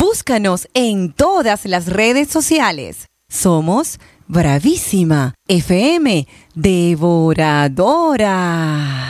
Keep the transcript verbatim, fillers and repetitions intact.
Búscanos en todas las redes sociales. Somos Bravísima F M Devoradora.